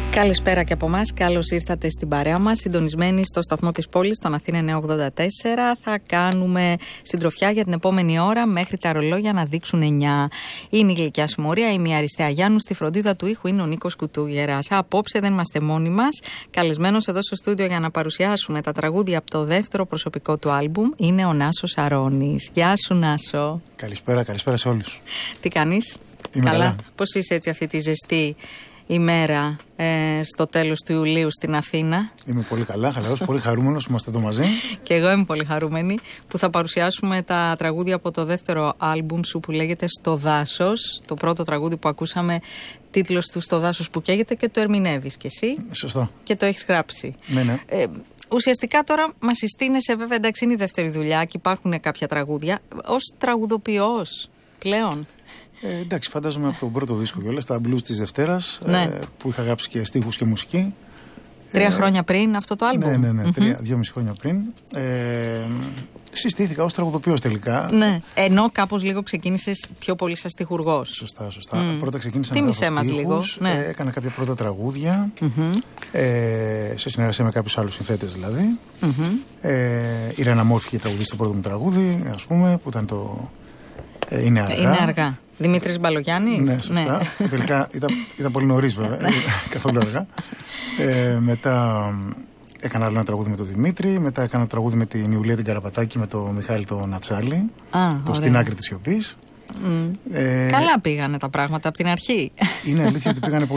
Καλησπέρα και από εμάς. Καλώς ήρθατε στην παρέα μας. Συντονισμένοι στο σταθμό της πόλης, στον Αθήνα 984. Θα κάνουμε συντροφιά για την επόμενη ώρα μέχρι τα ρολόγια να δείξουν 9. Είναι η Γλυκιά Συμμορία, είμαι η Αριστεία Γιάννου. Στη φροντίδα του ήχου είναι ο Νίκος Κουτούγερας. Απόψε δεν είμαστε μόνοι μας. Καλεσμένος εδώ στο στούντιο για να παρουσιάσουμε τα τραγούδια από το δεύτερο προσωπικό του άλμπουμ είναι ο Νάσος Αρώνης. Γεια σου, Νάσο. Καλησπέρα σε όλους. Τι κάνεις? Καλά. Πώς είσαι έτσι αυτή τη ζεστή ημέρα στο τέλος του Ιουλίου στην Αθήνα? Είμαι πολύ καλά, χαλαρός, πολύ χαρούμενος που είμαστε εδώ μαζί. Και εγώ είμαι πολύ χαρούμενη που θα παρουσιάσουμε τα τραγούδια από το δεύτερο άλμπουμ σου που λέγεται «Στο δάσος». Το πρώτο τραγούδι που ακούσαμε, τίτλος του «Στο δάσος που καίγεται», και το ερμηνεύεις κι εσύ. Σωστό. Και το έχεις γράψει. Ναι. Ουσιαστικά τώρα μας συστήνεσαι, βέβαια, εντάξει, είναι η δεύτερη δουλειά και υπάρχουν κάποια τραγούδια, ως τραγουδοποιός πλέον. Εντάξει, φαντάζομαι από τον πρώτο δίσκο κιόλας, τα blues της Δευτέρας, ναι, που είχα γράψει και στίχους και μουσική. 3 χρόνια πριν αυτό το άλμπουμ. Ναι, 2,5 χρόνια πριν. Συστήθηκα ως τραγουδοποιός τελικά. Ναι, ενώ κάπως λίγο ξεκίνησες πιο πολύ σαν στιχουργός. Σωστά. Πρώτα ξεκίνησα να γράφω στίχους, λίγο. Ναι. Έκανα κάποια πρώτα τραγούδια, σε συνεργασία με κάποιους άλλους συνθέτες δηλαδή. Η Ρένα Μόρφη είχε τραγουδίσει το πρώτο μου τραγούδι, ας πούμε, που ήταν το «Είναι αργά». Είναι αργά. Δημήτρης Μπαλογιάννης. Ναι, σωστά. Ναι. Τελικά ήταν πολύ νωρίς, βέβαια. Καθόλου αργά. Μετά έκανα άλλο ένα τραγούδι με τον Δημήτρη. Μετά έκανα τραγούδι με την Ιουλία την Καραπατάκη, με τον Μιχάλη τον Νατσάλη. Το «Στην άκρη της σιωπής». Καλά πήγανε τα πράγματα από την αρχή. Είναι αλήθεια ότι πήγανε πολύ